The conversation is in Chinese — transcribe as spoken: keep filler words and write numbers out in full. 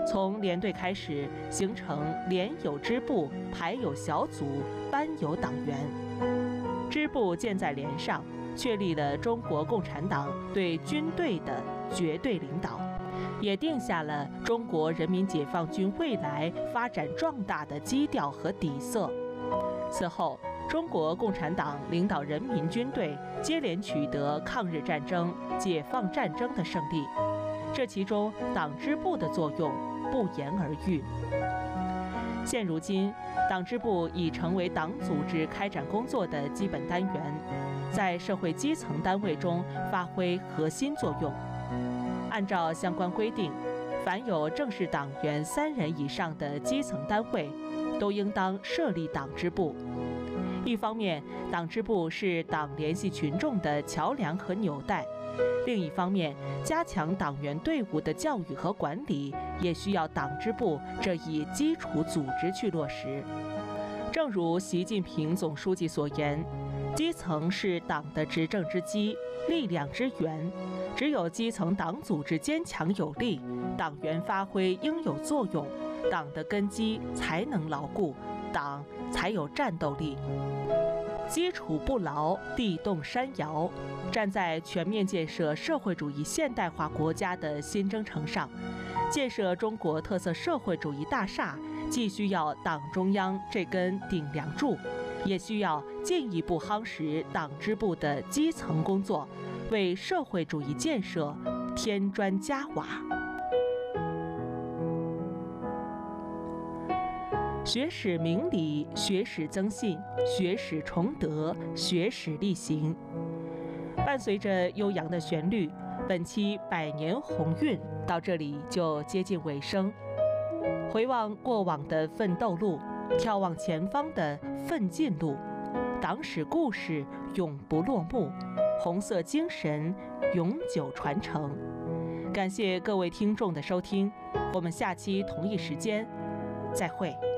从连队开始，形成连有支部，排有小组，班有党员。支部建在连上，确立了中国共产党对军队的绝对领导，也定下了中国人民解放军未来发展壮大的基调和底色。此后，中国共产党领导人民军队接连取得抗日战争、解放战争的胜利，这其中党支部的作用不言而喻。现如今，党支部已成为党组织开展工作的基本单元，在社会基层单位中发挥核心作用。按照相关规定，凡有正式党员三人以上的基层单位，都应当设立党支部。一方面，党支部是党联系群众的桥梁和纽带；另一方面，加强党员队伍的教育和管理，也需要党支部这一基础组织去落实。正如习近平总书记所言，基层是党的执政之基，力量之源。只有基层党组织坚强有力，党员发挥应有作用，党的根基才能牢固，党才有战斗力。基础不牢，地动山摇。站在全面建设社会主义现代化国家的新征程上，建设中国特色社会主义大厦，既需要党中央这根顶梁柱，也需要进一步夯实党支部的基层工作，为社会主义建设添砖加瓦。学史明理，学史增信，学史崇德，学史力行。伴随着悠扬的旋律，本期百年鸿运到这里就接近尾声。回望过往的奋斗路，眺望前方的奋进路，党史故事永不落幕，红色精神永久传承。感谢各位听众的收听，我们下期同一时间再会。